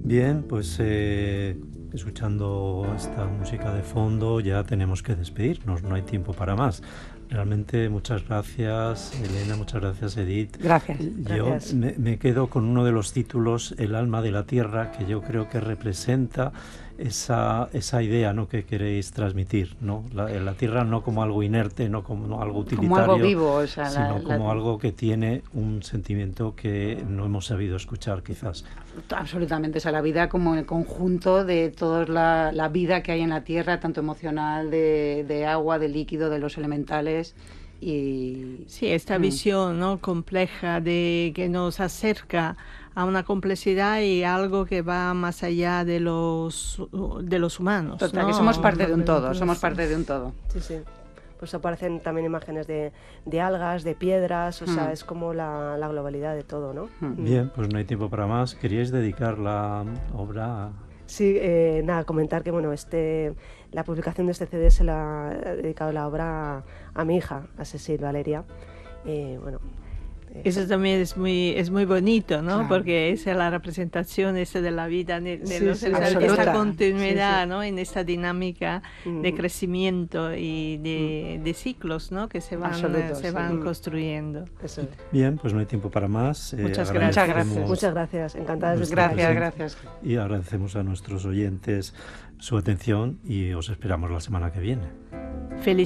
Bien, pues escuchando esta música de fondo ya tenemos que despedirnos, no hay tiempo para más. Realmente muchas gracias, Elena, muchas gracias, Edith. Gracias. Yo Gracias. me quedo con uno de los títulos, El alma de la tierra, que yo creo que representa esa idea, ¿no?, que queréis transmitir, ¿no? La tierra no como algo inerte, no como algo utilitario, como algo vivo, o sea, sino como algo que tiene un sentimiento que no hemos sabido escuchar quizás. Absolutamente, o sea, la vida como el conjunto de toda la vida que hay en la tierra, tanto emocional, de agua, de líquido, de los elementales. Y sí, esta visión, ¿no?, compleja, de que nos acerca a una complejidad y algo que va más allá de los humanos. Total, ¿no? que somos parte de un todo, somos parte de un todo. Sí, sí. Pues aparecen también imágenes de algas, de piedras, o sea, es como la globalidad de todo, ¿no? Bien, pues no hay tiempo para más. ¿Queríais dedicar la obra a...? Sí, nada, comentar que bueno, la publicación de este CD se la ha dedicado la obra a mi hija, a Cecil Valeria. Bueno, eso también es muy bonito, ¿no? Claro. Porque esa es la representación de la vida, de Sí, esta continuidad, sí. ¿no? En esta dinámica de crecimiento y de ciclos, ¿no?, que se van construyendo. Eso es. Bien, pues no hay tiempo para más. Muchas gracias. Muchas gracias, encantadas de Gracias. Y agradecemos a nuestros oyentes su atención y os esperamos la semana que viene. Feliz